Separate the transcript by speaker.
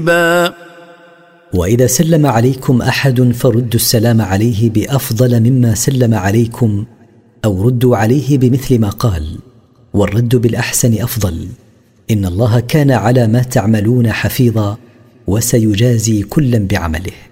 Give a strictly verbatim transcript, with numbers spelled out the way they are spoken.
Speaker 1: وإذا سلم عليكم أحد فردوا السلام عليه بأفضل مما سلم عليكم أو ردوا عليه بمثل ما قال، والرد بالأحسن أفضل. إن الله كان على ما تعملون حفيظا، وسيجازي كلا بعمله.